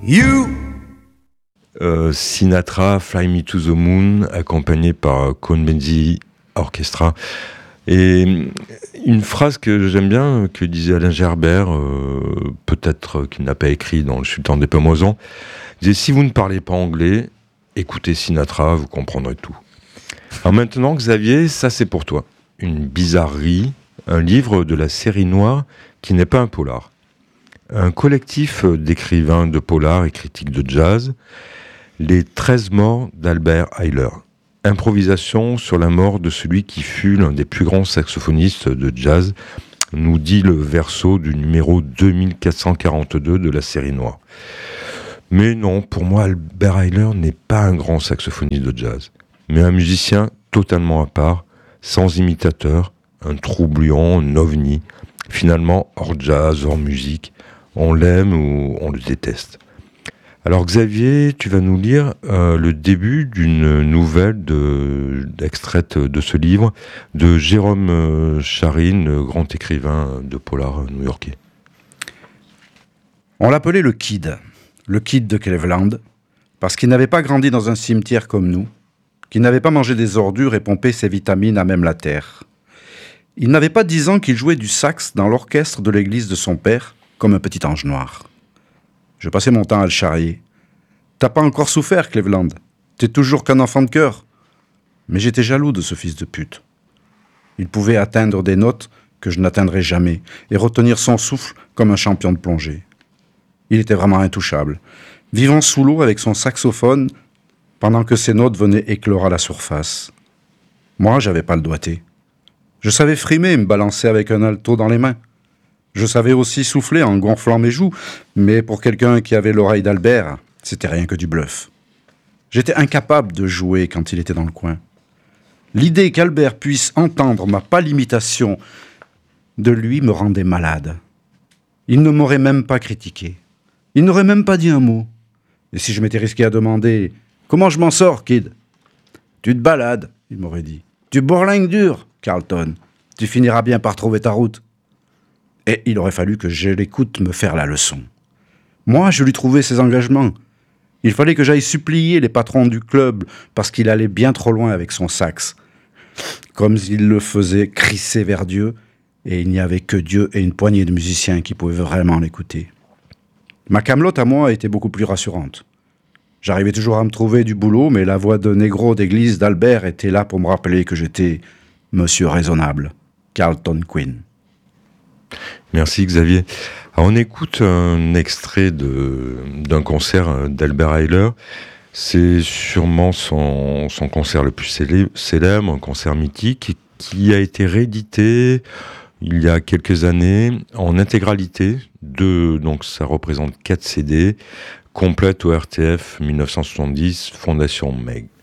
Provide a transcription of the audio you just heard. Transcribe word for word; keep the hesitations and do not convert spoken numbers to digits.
You. Euh, Sinatra, Fly Me to the Moon, accompagné par Cohn-Bendit Orchestra. Et une phrase que j'aime bien, que disait Alain Gerbert, euh, peut-être qu'il n'a pas écrit dans Le Sultan des Pomoisons, disait « Si vous ne parlez pas anglais, écoutez Sinatra, vous comprendrez tout ». Alors maintenant, Xavier, ça c'est pour toi. Une bizarrerie, un livre de la série noire qui n'est pas un polar. Un collectif d'écrivains de polar et critiques de jazz, Les treize morts d'Albert Ayler. Improvisation sur la mort de celui qui fut l'un des plus grands saxophonistes de jazz, nous dit le verso du numéro deux mille quatre cent quarante-deux de la série noire. Mais non, pour moi, Albert Ayler n'est pas un grand saxophoniste de jazz, mais un musicien totalement à part, sans imitateur, un troublion, un ovni, finalement hors jazz, hors musique, on l'aime ou on le déteste. Alors Xavier, tu vas nous lire euh, le début d'une nouvelle de, extraite de ce livre de Jérôme euh, Charine, grand écrivain de polar new-yorkais. On l'appelait le Kid, le Kid de Cleveland, parce qu'il n'avait pas grandi dans un cimetière comme nous, qu'il n'avait pas mangé des ordures et pompé ses vitamines à même la terre. Il n'avait pas dix ans qu'il jouait du sax dans l'orchestre de l'église de son père, comme un petit ange noir. Je passais mon temps à le charrier. « T'as pas encore souffert, Cleveland. T'es toujours qu'un enfant de cœur. » Mais j'étais jaloux de ce fils de pute. Il pouvait atteindre des notes que je n'atteindrais jamais et retenir son souffle comme un champion de plongée. Il était vraiment intouchable, vivant sous l'eau avec son saxophone pendant que ses notes venaient éclore à la surface. Moi, j'avais pas le doigté. Je savais frimer et me balancer avec un alto dans les mains. Je savais aussi souffler en gonflant mes joues, mais pour quelqu'un qui avait l'oreille d'Albert, c'était rien que du bluff. J'étais incapable de jouer quand il était dans le coin. L'idée qu'Albert puisse entendre ma pâle imitation de lui me rendait malade. Il ne m'aurait même pas critiqué. Il n'aurait même pas dit un mot. Et si je m'étais risqué à demander « Comment je m'en sors, kid ?»« Tu te balades, » il m'aurait dit. « Tu bourlingues dur, Carlton. Tu finiras bien par trouver ta route. » Et il aurait fallu que je l'écoute me faire la leçon. Moi, je lui trouvais ses engagements. Il fallait que j'aille supplier les patrons du club parce qu'il allait bien trop loin avec son sax. Comme il le faisait crisser vers Dieu, et il n'y avait que Dieu et une poignée de musiciens qui pouvaient vraiment l'écouter. Ma camelote à moi était beaucoup plus rassurante. J'arrivais toujours à me trouver du boulot, mais la voix de négro d'église d'Albert était là pour me rappeler que j'étais Monsieur Raisonnable, Carlton Quinn. Merci Xavier. Alors on écoute un extrait de, d'un concert d'Albert Ayler. C'est sûrement son, son concert le plus célèbre, un concert mythique qui a été réédité il y a quelques années en intégralité. De, donc ça représente quatre C D, complète au R T F mille neuf cent soixante-dix, Fondation Meg.